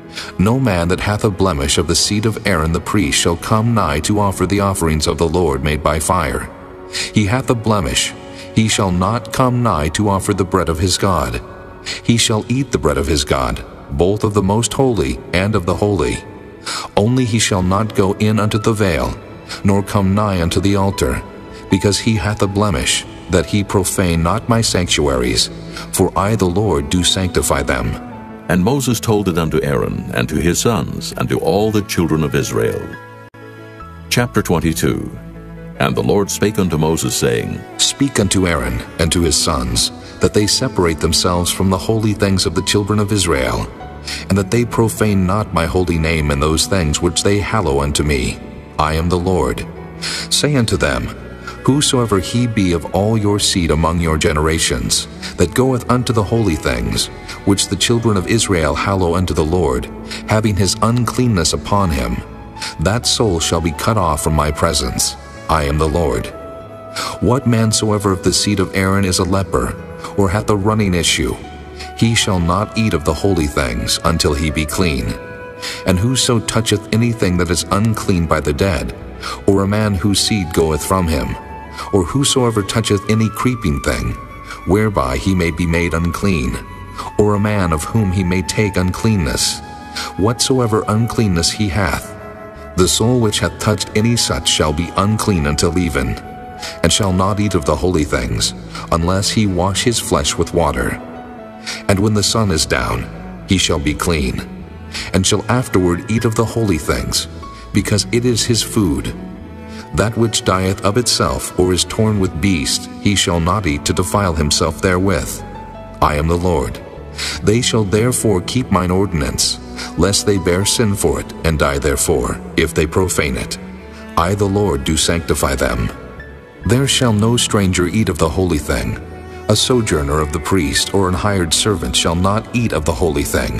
No man that hath a blemish of the seed of Aaron the priest shall come nigh to offer the offerings of the Lord made by fire. He hath a blemish, he shall not come nigh to offer the bread of his God. He shall eat the bread of his God, both of the most holy and of the holy. Only he shall not go in unto the veil, nor come nigh unto the altar, because he hath a blemish, that he profane not my sanctuaries, for I the Lord do sanctify them. And Moses told it unto Aaron, and to his sons, and to all the children of Israel. Chapter twenty-two. And the Lord spake unto Moses, saying, Speak unto Aaron and to his sons, that they separate themselves from the holy things of the children of Israel, and that they profane not my holy name in those things which they hallow unto me. I am the Lord. Say unto them, Whosoever he be of all your seed among your generations, that goeth unto the holy things, which the children of Israel hallow unto the Lord, having his uncleanness upon him, that soul shall be cut off from my presence. I am the Lord. What man soever of the seed of Aaron is a leper, or hath a running issue, he shall not eat of the holy things until he be clean. And whoso toucheth anything that is unclean by the dead, or a man whose seed goeth from him, or whosoever toucheth any creeping thing, whereby he may be made unclean, or a man of whom he may take uncleanness, whatsoever uncleanness he hath, the soul which hath touched any such shall be unclean until even, and shall not eat of the holy things, unless he wash his flesh with water. And when the sun is down, he shall be clean, and shall afterward eat of the holy things, because it is his food. That which dieth of itself, or is torn with beasts, he shall not eat to defile himself therewith. I am the Lord. They shall therefore keep mine ordinance, lest they bear sin for it, and die therefore, if they profane it. I the Lord do sanctify them. There shall no stranger eat of the holy thing. A sojourner of the priest, or an hired servant, shall not eat of the holy thing.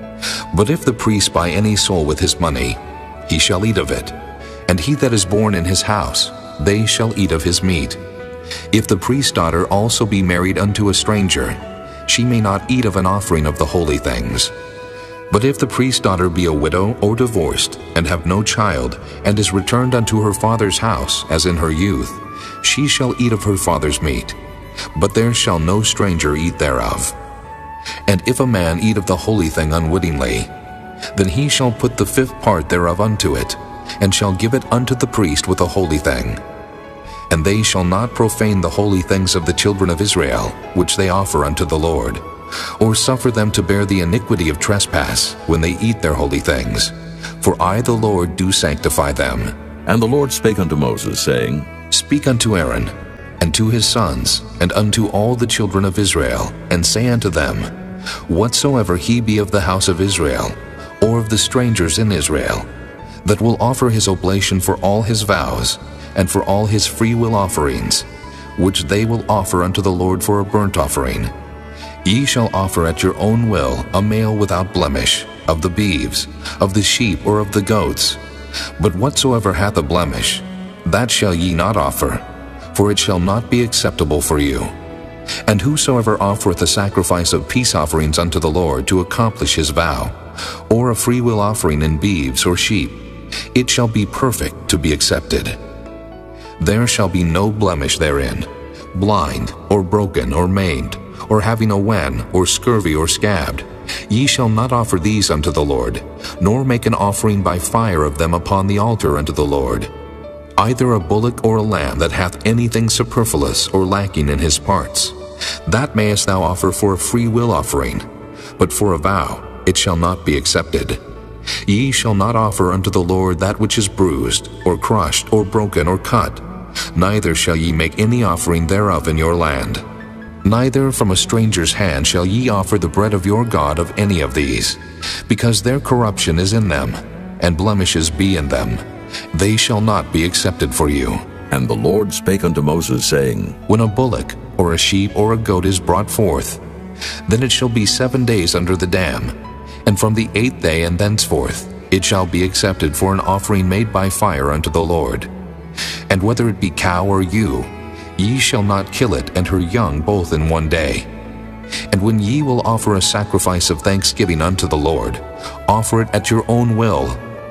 But if the priest buy any soul with his money, he shall eat of it. And he that is born in his house, they shall eat of his meat. If the priest's daughter also be married unto a stranger, she may not eat of an offering of the holy things. But if the priest's daughter be a widow or divorced, and have no child, and is returned unto her father's house, as in her youth, she shall eat of her father's meat, but there shall no stranger eat thereof. And if a man eat of the holy thing unwittingly, then he shall put the fifth part thereof unto it, and shall give it unto the priest with a holy thing. And they shall not profane the holy things of the children of Israel, which they offer unto the Lord, or suffer them to bear the iniquity of trespass when they eat their holy things. For I the Lord do sanctify them. And the Lord spake unto Moses, saying, Speak unto Aaron, and to his sons, and unto all the children of Israel, and say unto them, Whatsoever he be of the house of Israel, or of the strangers in Israel, that will offer his oblation for all his vows, and for all his freewill offerings, which they will offer unto the Lord for a burnt offering, ye shall offer at your own will a male without blemish, of the beeves, of the sheep, or of the goats. But whatsoever hath a blemish, that shall ye not offer, for it shall not be acceptable for you. And whosoever offereth a sacrifice of peace offerings unto the Lord to accomplish his vow, or a freewill offering in beeves or sheep, it shall be perfect to be accepted. There shall be no blemish therein, blind, or broken, or maimed, or having a wen, or scurvy, or scabbed. Ye shall not offer these unto the Lord, nor make an offering by fire of them upon the altar unto the Lord. Either a bullock or a lamb that hath anything superfluous or lacking in his parts, that mayest thou offer for a free will offering, but for a vow it shall not be accepted. Ye shall not offer unto the Lord that which is bruised, or crushed, or broken, or cut, neither shall ye make any offering thereof in your land. Neither from a stranger's hand shall ye offer the bread of your God of any of these, because their corruption is in them, and blemishes be in them. They shall not be accepted for you. And the Lord spake unto Moses, saying, When a bullock, or a sheep, or a goat is brought forth, then it shall be seven days under the dam, and from the eighth day and thenceforth it shall be accepted for an offering made by fire unto the Lord. And whether it be cow or ewe, ye shall not kill it and her young both in one day. And when ye will offer a sacrifice of thanksgiving unto the Lord, offer it at your own will.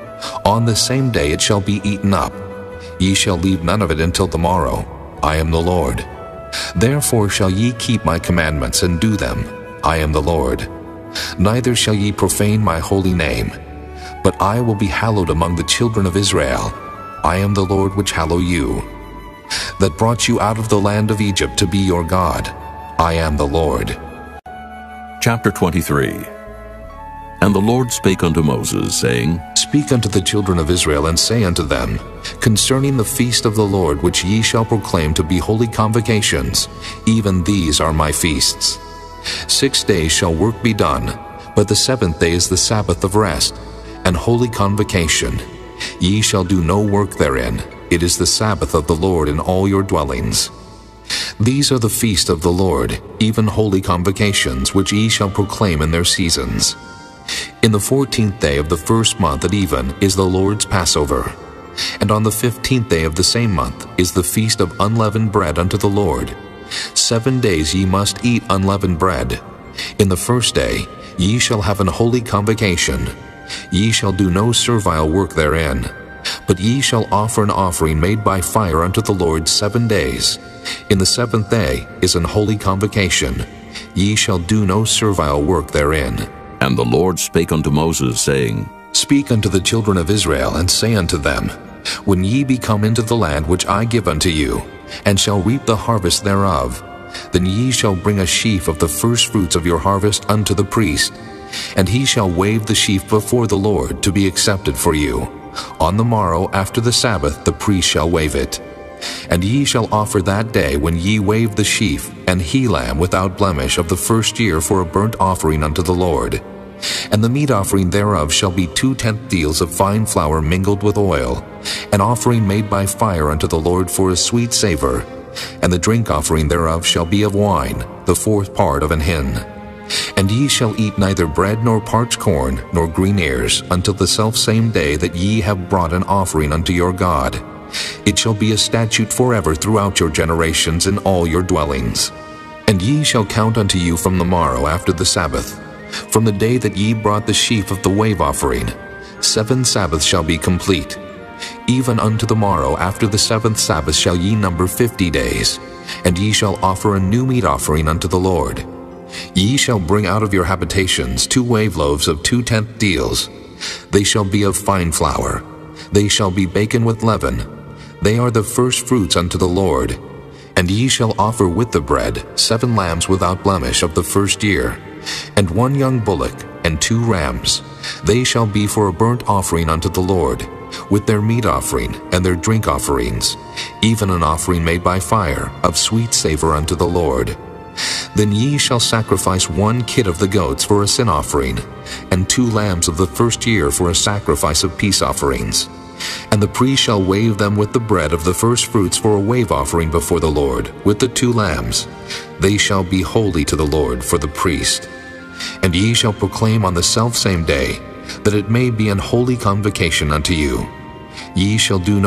On the same day it shall be eaten up. Ye shall leave none of it until the morrow. I am the Lord. Therefore shall ye keep my commandments and do them. I am the Lord. Neither shall ye profane my holy name, but I will be hallowed among the children of Israel. I am the Lord which hallow you, that brought you out of the land of Egypt to be your God. I am the Lord. Chapter twenty-three. And the Lord spake unto Moses, saying, Speak unto the children of Israel, and say unto them, Concerning the feast of the Lord which ye shall proclaim to be holy convocations, even these are my feasts. Six days shall work be done, but the seventh day is the Sabbath of rest, and holy convocation. Ye shall do no work therein. It is the Sabbath of the Lord in all your dwellings. These are the feast of the Lord, even holy convocations, which ye shall proclaim in their seasons. In the fourteenth day of the first month at even is the Lord's Passover. And on the fifteenth day of the same month is the feast of unleavened bread unto the Lord. Seven days ye must eat unleavened bread. In the first day ye shall have an holy convocation. Ye shall do no servile work therein, but ye shall offer an offering made by fire unto the Lord seven days. In the seventh day is an holy convocation. Ye shall do no servile work therein. And the Lord spake unto Moses, saying, Speak unto the children of Israel, and say unto them, When ye be come into the land which I give unto you, and shall reap the harvest thereof, then ye shall bring a sheaf of the firstfruits of your harvest unto the priest, and he shall wave the sheaf before the Lord to be accepted for you. On the morrow after the Sabbath the priest shall wave it. And ye shall offer that day when ye wave the sheaf an he-lamb without blemish of the first year for a burnt offering unto the Lord. And the meat offering thereof shall be two-tenth deals of fine flour mingled with oil, an offering made by fire unto the Lord for a sweet savor. And the drink offering thereof shall be of wine, the fourth part of an hin. And ye shall eat neither bread nor parched corn nor green ears until the selfsame day that ye have brought an offering unto your God. It shall be a statute forever throughout your generations in all your dwellings. And ye shall count unto you from the morrow after the Sabbath, from the day that ye brought the sheaf of the wave offering. Seven Sabbaths shall be complete. Even unto the morrow after the seventh Sabbath shall ye number fifty days, and ye shall offer a new meat offering unto the Lord. Ye shall bring out of your habitations two wave loaves of two tenth deals. They shall be of fine flour. They shall be baken with leaven. They are the first fruits unto the Lord. And ye shall offer with the bread seven lambs without blemish of the first year, and one young bullock, and two rams. They shall be for a burnt offering unto the Lord, with their meat offering and their drink offerings, even an offering made by fire, of sweet savor unto the Lord. Then ye shall sacrifice one kid of the goats for a sin offering, and two lambs of the first year for a sacrifice of peace offerings. And the priest shall wave them with the bread of the first fruits for a wave offering before the Lord, with the two lambs. They shall be holy to the Lord for the priest. And ye shall proclaim on the selfsame day, that it may be an holy convocation unto you. Ye shall do no